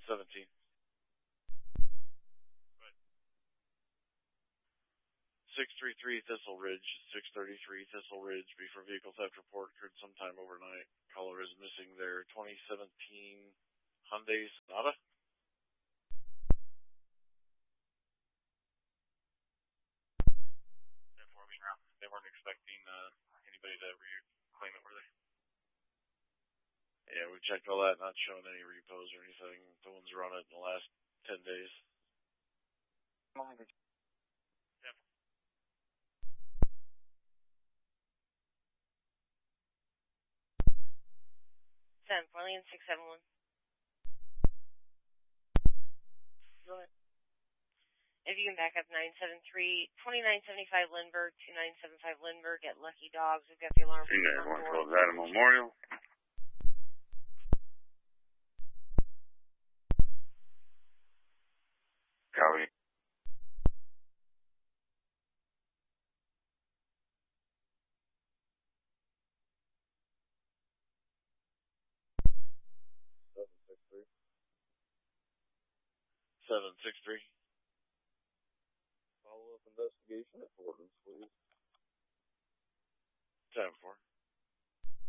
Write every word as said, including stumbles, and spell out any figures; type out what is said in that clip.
seventeen. six three three Thistle Ridge, six thirty-three Thistle Ridge, Beaver vehicle theft report occurred sometime overnight. Caller is missing their twenty seventeen Hyundai Sonata. Informing around. They weren't expecting uh, anybody to reclaim it, were they? Yeah, we checked all that, not showing any repos or anything. The ones run it in the last ten days. Seven, Portland, six seven one. If you can back up nine seven three, twenty-nine seventy-five Lindbergh, two nine seven five Lindbergh at Lucky Dogs. We've got the alarm. C nine one twelve Adam Memorial. Copy. seven six three. seven six three. Follow-up investigation at Fordham's, please. ten four.